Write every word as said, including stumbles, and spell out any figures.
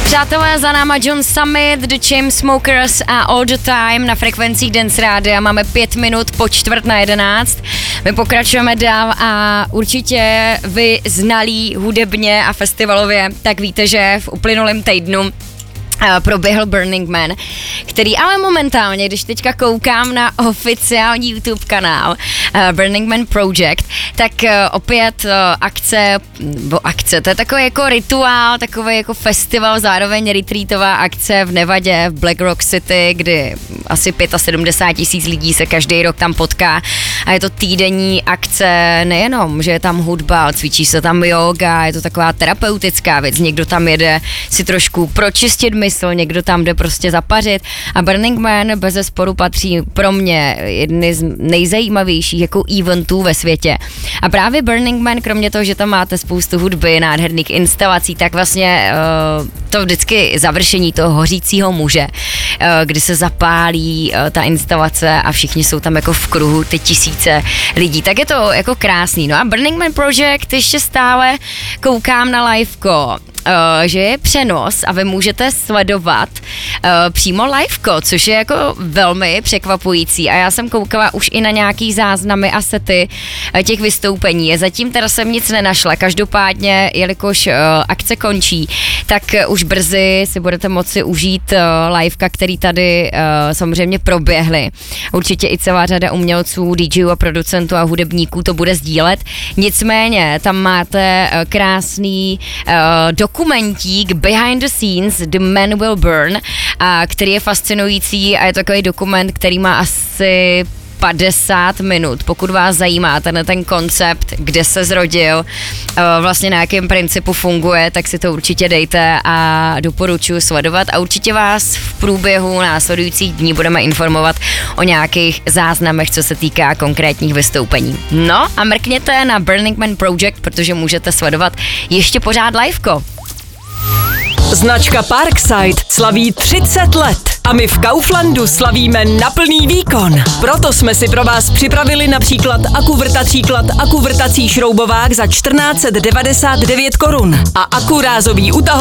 Přátelé, za náma John Summit, The Chainsmokers a All the Time na frekvencích Dance Rádia. Máme pět minut po čtvrt na jedenáct. My pokračujeme dál a určitě vy znalí hudebně a festivalově, tak víte, že v uplynulém týdnu proběhl Burning Man, který ale momentálně, když teďka koukám na oficiální YouTube kanál uh, Burning Man Project, tak uh, opět uh, akce, bo akce, to je takový jako rituál, takový jako festival, zároveň retreatová akce v Nevadě, v Black Rock City, kdy asi sedmdesát pět tisíc lidí se každý rok tam potká a je to týdenní akce, nejenom, že je tam hudba, cvičí se tam yoga, je to taková terapeutická věc, někdo tam jede si trošku pročistit mysl, někdo tam jde prostě zapařit a Burning Man bezesporu patří pro mě jedny z nejzajímavějších jako eventů ve světě. A právě Burning Man, kromě toho, že tam máte spoustu hudby, nádherných instalací, tak vlastně uh, to vždycky završení toho hořícího muže, uh, kdy se zapálí uh, ta instalace a všichni jsou tam jako v kruhu, ty tisíce lidí, tak je to jako krásný. No a Burning Man Project ještě stále koukám na liveko, Uh, že je přenos a vy můžete sledovat uh, přímo liveko, což je jako velmi překvapující a já jsem koukala už i na nějaký záznamy a sety uh, těch vystoupení. Zatím teda jsem nic nenašla, každopádně, jelikož uh, akce končí, tak uh, už brzy si budete moci užít uh, liveka, který tady uh, samozřejmě proběhly. Určitě i celá řada umělců, DJů a producentů a hudebníků to bude sdílet. Nicméně tam máte uh, krásný uh, dokument dokumentík Behind the Scenes, The Man Will Burn, a který je fascinující a je to takový dokument, který má asi padesát minut. Pokud vás zajímá ten, ten koncept, kde se zrodil, vlastně na jakém principu funguje, tak si to určitě dejte a doporučuji sledovat a určitě vás v průběhu následujících dní budeme informovat o nějakých záznamech, co se týká konkrétních vystoupení. No a mrkněte na Burning Man Project, protože můžete sledovat ještě pořád liveko. Značka Parkside slaví třicet let a my v Kauflandu slavíme na plný výkon. Proto jsme si pro vás připravili například akuvrtací klad, akuvrtací šroubovák za čtrnáct set devadesát devět korun a akurázový utah